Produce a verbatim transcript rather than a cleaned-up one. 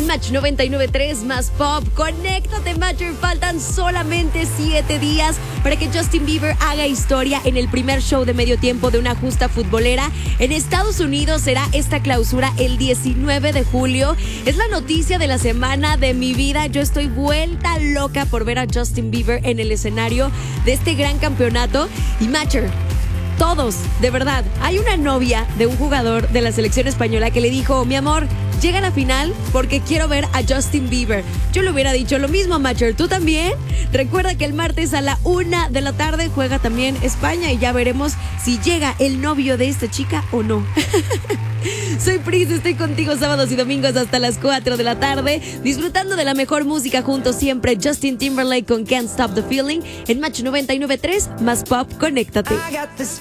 Match noventa y nueve punto tres más Pop. Conéctate, Matcher. Faltan solamente siete días para que Justin Bieber haga historia en el primer show de medio tiempo de una justa futbolera. En Estados Unidos será esta clausura el diecinueve de julio. Es la noticia de la semana de mi vida. Yo estoy vuelta loca por ver a Justin Bieber en el escenario de este gran campeonato. Y Matcher, todos, de verdad, hay una novia de un jugador de la selección española que le dijo: mi amor, llega a la final porque quiero ver a Justin Bieber. Yo le hubiera dicho lo mismo, Matcher. ¿Tú también? Recuerda que el martes a la una de la tarde juega también España y ya veremos si llega el novio de esta chica o no. Soy Pris, estoy contigo sábados y domingos hasta las cuatro de la tarde, disfrutando de la mejor música juntos siempre. Justin Timberlake con Can't Stop the Feeling en Match noventa y nueve punto tres más Pop. Conéctate.